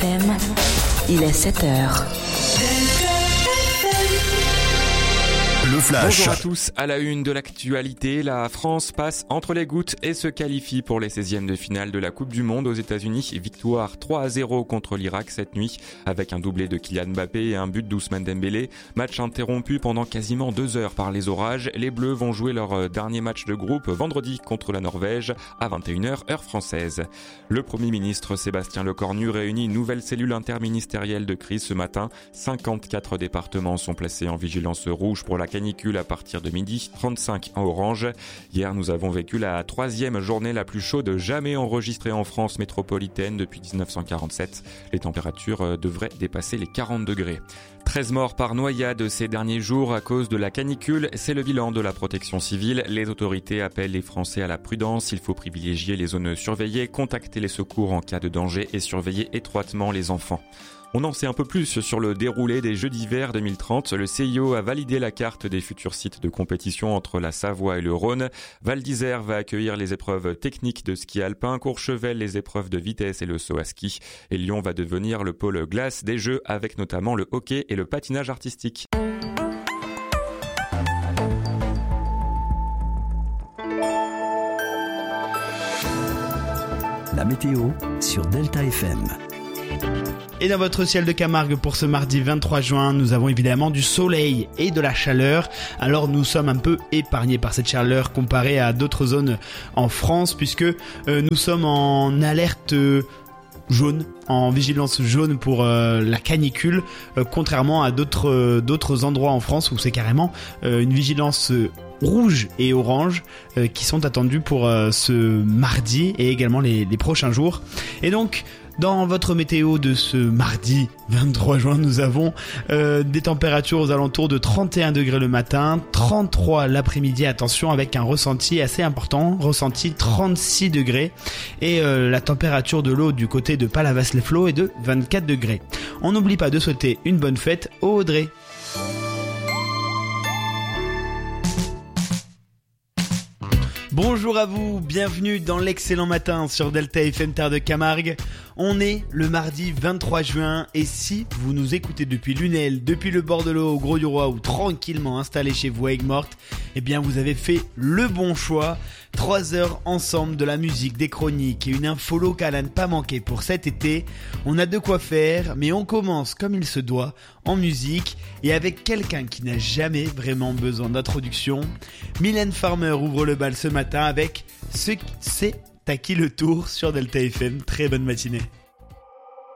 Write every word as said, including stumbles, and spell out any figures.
F M, il est sept heures. Le Flash. Bonjour à tous, à la une de l'actualité, la France passe entre les gouttes et se qualifie pour les seizièmes de finale de la Coupe du Monde aux États-Unis. Victoire trois à zéro contre l'Irak cette nuit avec un doublé de Kylian Mbappé et un but d'Ousmane Dembélé. Match interrompu pendant quasiment deux heures par les orages. Les Bleus vont jouer leur dernier match de groupe vendredi contre la Norvège à vingt et une heures heure française. Le Premier ministre Sébastien Lecornu réunit une nouvelle cellule interministérielle de crise ce matin. cinquante-quatre départements sont placés en vigilance rouge pour la canicule à partir de midi, trente-cinq en orange. Hier, nous avons vécu la troisième journée la plus chaude jamais enregistrée en France métropolitaine depuis dix-neuf cent quarante-sept. Les températures devraient dépasser les quarante degrés. treize morts par noyade ces derniers jours à cause de la canicule, c'est le bilan de la protection civile. Les autorités appellent les Français à la prudence. Il faut privilégier les zones surveillées, contacter les secours en cas de danger et surveiller étroitement les enfants. On en sait un peu plus sur le déroulé des Jeux d'hiver deux mille trente. Le C I O a validé la carte des futurs sites de compétition entre la Savoie et le Rhône. Val d'Isère va accueillir les épreuves techniques de ski alpin, Courchevel les épreuves de vitesse et le saut à ski. Et Lyon va devenir le pôle glace des Jeux avec notamment le hockey et le patinage artistique. La météo sur Delta F M. Et dans votre ciel de Camargue pour ce mardi vingt-trois juin, nous avons évidemment du soleil et de la chaleur. Alors nous sommes un peu épargnés par cette chaleur comparée à d'autres zones en France puisque euh, nous sommes en alerte euh, jaune, en vigilance jaune pour euh, la canicule, euh, contrairement à d'autres euh, d'autres endroits en France où c'est carrément euh, une vigilance euh, rouge et orange euh, qui sont attendus pour euh, ce mardi et également les, les prochains jours. Et donc dans votre météo de ce mardi vingt-trois juin, nous avons euh, des températures aux alentours de trente et un degrés le matin, trente-trois l'après-midi, attention, avec un ressenti assez important, ressenti trente-six degrés, et euh, la température de l'eau du côté de Palavas-les-Flots est de vingt-quatre degrés. On n'oublie pas de souhaiter une bonne fête au Audrey. Bonjour à vous, bienvenue dans l'excellent matin sur Delta F M Terre de Camargue. On est le mardi vingt-trois juin et si vous nous écoutez depuis Lunel, depuis le bord de l'eau au Gros-du-Roi ou tranquillement installé chez vous à Aigues-Mortes, eh bien vous avez fait le bon choix. Trois heures ensemble, de la musique, des chroniques et une info locale à ne pas manquer pour cet été. On a de quoi faire, mais on commence comme il se doit, en musique et avec quelqu'un qui n'a jamais vraiment besoin d'introduction. Mylène Farmer ouvre le bal ce matin avec ce C'est à qui le tour sur Delta F M. Très bonne matinée.